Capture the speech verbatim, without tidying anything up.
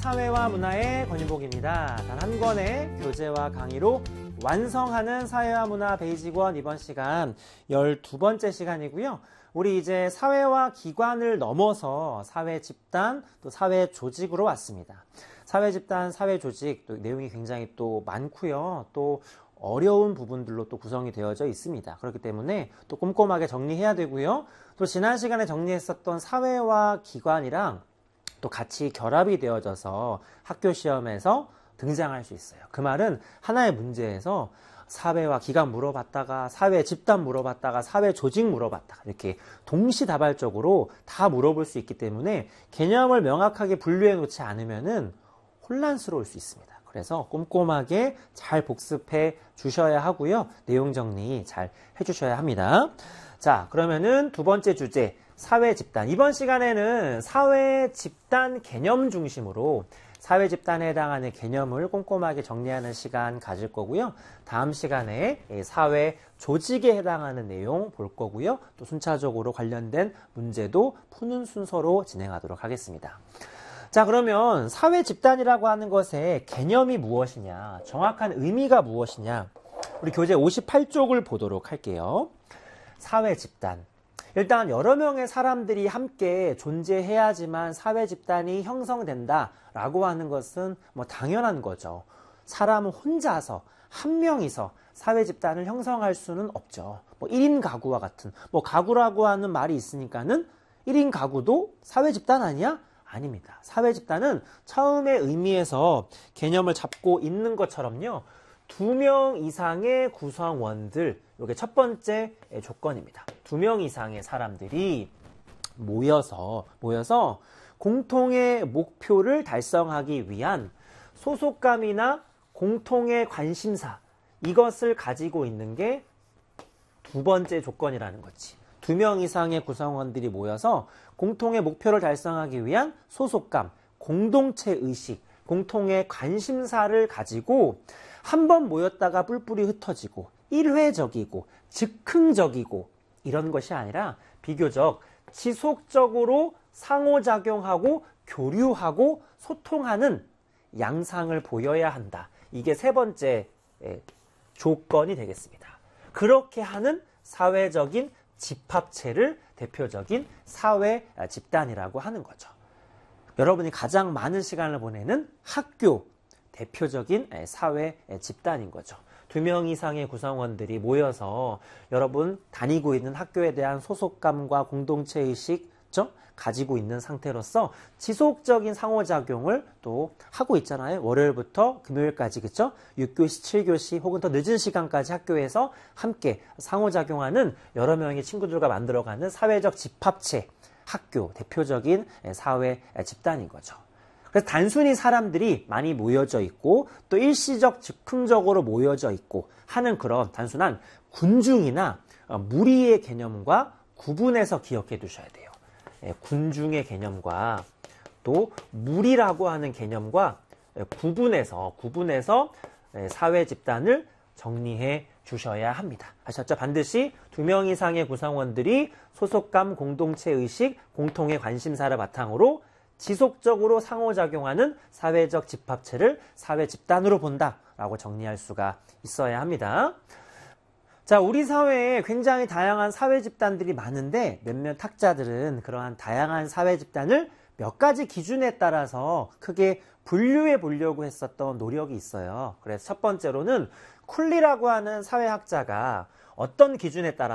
사회와 문화의 권유복입니다. 단 한 권의 교재와 강의로 완성하는 사회와 문화 베이직 원 이번 시간 열두 번째 시간이고요. 우리 이제 사회와 기관을 넘어서 사회 집단 또 사회 조직으로 왔습니다. 사회 집단, 사회 조직 또 내용이 굉장히 또 많고요. 또 어려운 부분들로 또 구성이 되어져 있습니다. 그렇기 때문에 또 꼼꼼하게 정리해야 되고요. 또 지난 시간에 정리했었던 사회와 기관이랑 또 같이 결합이 되어져서 학교 시험에서 등장할 수 있어요. 그 말은 하나의 문제에서 사회와 기관 물어봤다가 사회 집단 물어봤다가 사회 조직 물어봤다가 이렇게 동시다발적으로 다 물어볼 수 있기 때문에 개념을 명확하게 분류해 놓지 않으면은 혼란스러울 수 있습니다. 그래서 꼼꼼하게 잘 복습해 주셔야 하고요. 내용 정리 잘 해주셔야 합니다. 자, 그러면은 두 번째 주제 사회 집단. 이번 시간에는 사회 집단 개념 중심으로 사회 집단에 해당하는 개념을 꼼꼼하게 정리하는 시간 가질 거고요. 다음 시간에 사회 조직에 해당하는 내용 볼 거고요. 또 순차적으로 관련된 문제도 푸는 순서로 진행하도록 하겠습니다. 자, 그러면 사회 집단이라고 하는 것의 개념이 무엇이냐, 정확한 의미가 무엇이냐, 우리 교재 오십팔 쪽을 보도록 할게요. 사회 집단. 일단 여러 명의 사람들이 함께 존재해야지만 사회 집단이 형성된다라고 하는 것은 뭐 당연한 거죠. 사람은 혼자서 한 명이서 사회 집단을 형성할 수는 없죠. 뭐 일 인 가구와 같은, 뭐 가구라고 하는 말이 있으니까는 일 인 가구도 사회 집단 아니야? 아닙니다. 사회 집단은 처음의 의미에서 개념을 잡고 있는 것처럼요. 두 명 이상의 구성원들, 이게 첫 번째 조건입니다. 두 명 이상의 사람들이 모여서, 모여서 공통의 목표를 달성하기 위한 소속감이나 공통의 관심사, 이것을 가지고 있는 게 두 번째 조건이라는 거지. 두 명 이상의 구성원들이 모여서 공통의 목표를 달성하기 위한 소속감, 공동체 의식, 공통의 관심사를 가지고 한 번 모였다가 뿔뿔이 흩어지고 일회적이고 즉흥적이고 이런 것이 아니라 비교적 지속적으로 상호작용하고 교류하고 소통하는 양상을 보여야 한다. 이게 세 번째 조건이 되겠습니다. 그렇게 하는 사회적인 집합체를 대표적인 사회 집단이라고 하는 거죠. 여러분이 가장 많은 시간을 보내는 학교, 대표적인 사회 집단인 거죠. 두 명 이상의 구성원들이 모여서 여러분 다니고 있는 학교에 대한 소속감과 공동체의식 가지고 있는 상태로서 지속적인 상호작용을 또 하고 있잖아요. 월요일부터 금요일까지, 그쵸? 육 교시, 칠 교시 혹은 더 늦은 시간까지 학교에서 함께 상호작용하는 여러 명의 친구들과 만들어가는 사회적 집합체, 학교, 대표적인 사회 집단인 거죠. 그래서 단순히 사람들이 많이 모여져 있고 또 일시적 즉흥적으로 모여져 있고 하는 그런 단순한 군중이나 무리의 개념과 구분해서 기억해 두셔야 돼요. 군중의 개념과 또 무리라고 하는 개념과 구분해서 구분해서 사회 집단을 정리해 주셔야 합니다. 아셨죠? 반드시 두 명 이상의 구성원들이 소속감, 공동체 의식, 공통의 관심사를 바탕으로 지속적으로 상호작용하는 사회적 집합체를 사회 집단으로 본다라고 정리할 수가 있어야 합니다. 자, 우리 사회에 굉장히 다양한 사회 집단들이 많은데 몇몇 학자들은 그러한 다양한 사회 집단을 몇 가지 기준에 따라서 크게 분류해 보려고 했었던 노력이 있어요. 그래서 첫 번째로는 쿨리라고 하는 사회학자가 어떤 기준에 따라